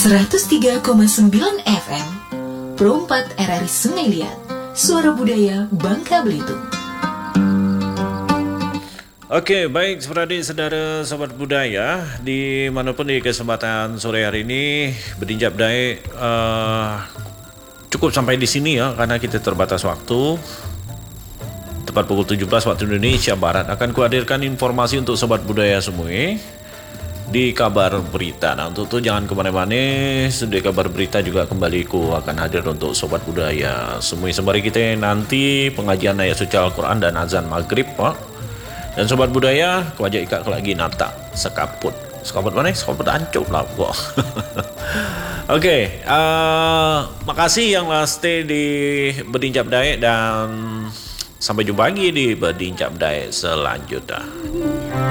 103,9 FM Pro 4 RRI Sungai Liat, Suara Budaya Bangka Belitung. Oke, baik seperti saudara sobat budaya, dimanapun di kesempatan sore hari ini Bedinjap Dae cukup sampai di sini ya, karena kita terbatas waktu. Tepat pukul 17 waktu Indonesia Barat akan kuhadirkan informasi untuk sobat budaya semua di kabar berita. Nah, untuk itu jangan kemana-mana. Di kabar berita juga kembali ku akan hadir untuk sobat budaya semua. Sembari kita nanti pengajian ayat suci Al-Quran dan azan maghrib, Pak. Dan sobat budaya, ku ajak ikat lagi nata sekaput. Sekaput mana? Sekaput ancur lah kok. Oke, makasih yang stay di Bedinjap Dae dan sampai jumpa lagi di Bedinjap Dae selanjutnya.